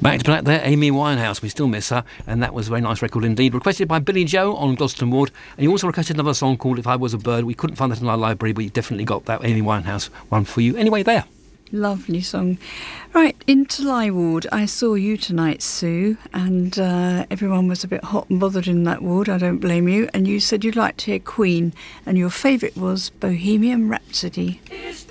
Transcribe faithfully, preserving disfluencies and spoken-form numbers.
Back to black there, Amy Winehouse. We still miss her, and that was a very nice record indeed. Requested by Billy Joe on Gloucester Ward, and you also requested another song called If I Was a Bird. We couldn't find that in our library, but you definitely got that Amy Winehouse one for you. Anyway, there. Lovely song. Right, into Lye Ward. I saw you tonight, Sue, and uh, everyone was a bit hot and bothered in that ward. I don't blame you. And you said you'd like to hear Queen, and your favourite was Bohemian Rhapsody.